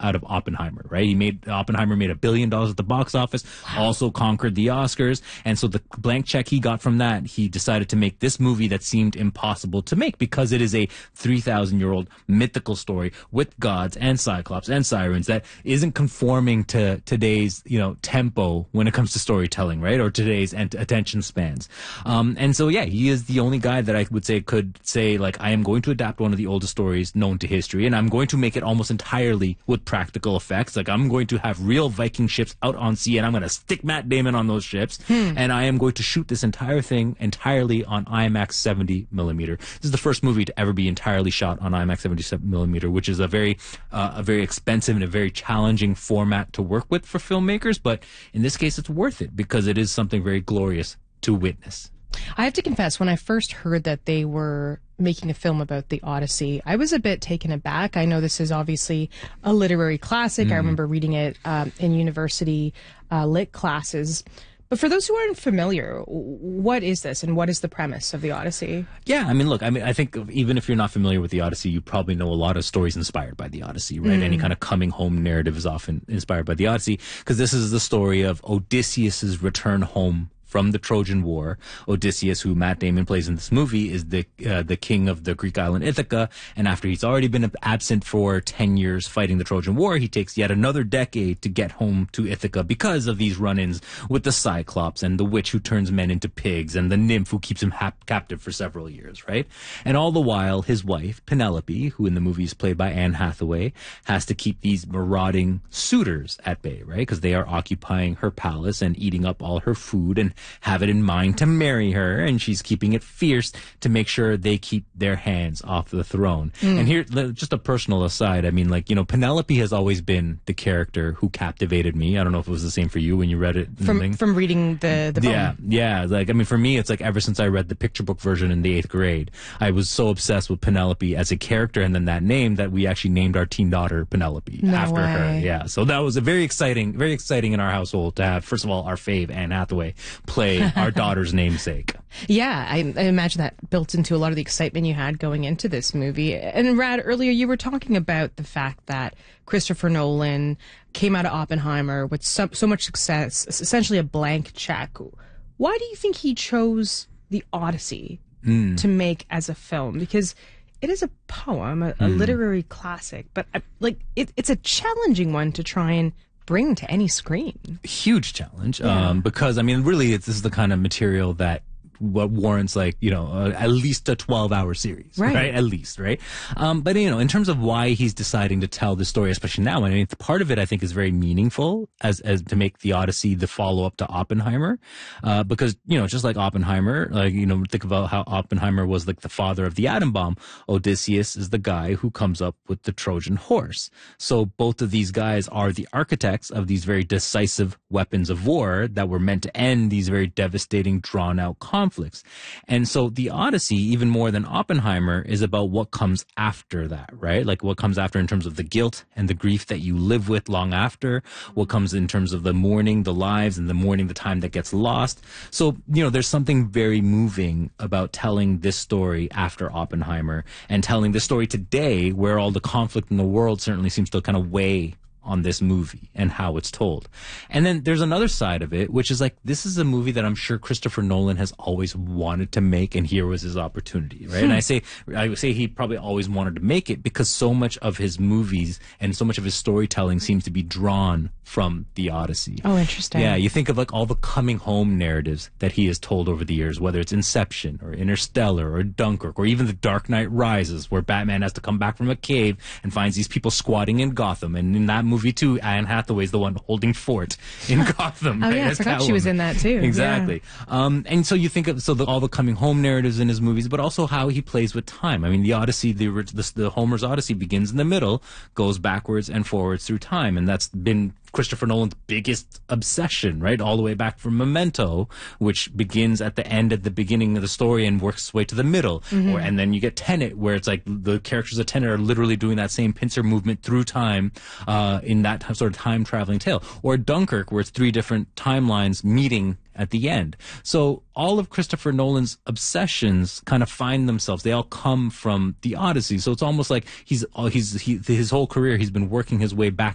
out of Oppenheimer, right? Oppenheimer made $1 billion at the box office, also conquered the Oscars. And so the blank check he got from that, he decided to make this movie that seemed impossible to make because it is a 3,000-year-old mythical story with gods and cyclops and sirens that isn't conforming to today's, tempo when it comes to storytelling, right? Or today's attention spans. And so, yeah, he is the only guy that I would say could say, like, I am going to adapt one of the oldest stories known to history, and I'm going to make it almost entirely with practical effects. Like, I'm going to have real Viking ships out on sea, and I'm going to stick Matt Damon on those ships, and I am going to shoot this entire thing entirely on IMAX 70 millimeter. This is the first movie to ever be entirely shot on IMAX 70 millimeter, which is a very expensive and a very challenging format to work with for filmmakers. But in this case, it's worth it because it is something very glorious to witness. I have to confess, when I first heard that they were making a film about the Odyssey, I was a bit taken aback. I know this is obviously a literary classic. I remember reading it in university lit classes. But for those who aren't familiar, what is this and what is the premise of the Odyssey? Yeah, I think even if you're not familiar with the Odyssey, you probably know a lot of stories inspired by the Odyssey, right? Any kind of coming home narrative is often inspired by the Odyssey because this is the story of Odysseus's return home from the Trojan War. Odysseus, who Matt Damon plays in this movie, is the king of the Greek island Ithaca, and after he's already been absent for 10 years fighting the Trojan War, he takes yet another decade to get home to Ithaca because of these run-ins with the Cyclops and the witch who turns men into pigs and the nymph who keeps him captive for several years, right? And all the while, his wife, Penelope, who in the movie is played by Anne Hathaway, has to keep these marauding suitors at bay, right? Because they are occupying her palace and eating up all her food and have it in mind to marry her, and she's keeping it fierce to make sure they keep their hands off the throne. And here, just a personal aside, Penelope has always been the character who captivated me. I don't know if it was the same for you when you read it. From reading the poem. Yeah. For me, it's like ever since I read the picture book version in the 8th grade, I was so obsessed with Penelope as a character and then that name that we actually named our teen daughter Penelope after her. Yeah, so that was a very exciting in our household to have, first of all, our fave, Anne Hathaway, play our daughter's namesake. Yeah, I imagine that built into a lot of the excitement you had going into this movie. And Rad, earlier you were talking about the fact that Christopher Nolan came out of Oppenheimer with so much success, essentially a blank check. Why do you think he chose the Odyssey to make as a film? Because it is a poem, a literary classic, but it's a challenging one to try and bring to any screen. Huge challenge, because really, this is the kind of material that what warrants at least a 12-hour series, right? At least, right? But in terms of why he's deciding to tell this story, especially now, part of it I think is very meaningful as to make the Odyssey the follow-up to Oppenheimer, because just like Oppenheimer, think about how Oppenheimer was like the father of the atom bomb. Odysseus is the guy who comes up with the Trojan horse. So both of these guys are the architects of these very decisive weapons of war that were meant to end these very devastating, drawn-out conflicts. And so the Odyssey, even more than Oppenheimer, is about what comes after that, right? Like what comes after in terms of the guilt and the grief that you live with long after, what comes in terms of the mourning, the lives, and the mourning, the time that gets lost. So, there's something very moving about telling this story after Oppenheimer and telling this story today where all the conflict in the world certainly seems to kind of weigh on this movie and how it's told. And then there's another side of it, which is like, this is a movie that I'm sure Christopher Nolan has always wanted to make, and here was his opportunity, right? And I would say he probably always wanted to make it because so much of his movies and so much of his storytelling seems to be drawn from the Odyssey. Oh, interesting. Yeah, you think of like all the coming home narratives that he has told over the years, whether it's Inception or Interstellar or Dunkirk or even The Dark Knight Rises, where Batman has to come back from a cave and finds these people squatting in Gotham. And in that movie too, Anne Hathaway's the one holding fort in Gotham. Oh, right, yeah, I forgot she was in that too. Exactly. Yeah. And so you think of all the coming home narratives in his movies, but also how he plays with time. The Odyssey, the Homer's Odyssey begins in the middle, goes backwards and forwards through time, and that's been Christopher Nolan's biggest obsession, right? All the way back from Memento, which begins at the end, at the beginning of the story and works its way to the middle. And then you get Tenet, where it's like the characters of Tenet are literally doing that same pincer movement through time, in that sort of time traveling tale. Or Dunkirk, where it's 3 different timelines meeting at the end. So all of Christopher Nolan's obsessions kind of find themselves, they all come from the Odyssey. So it's almost like his whole career, he's been working his way back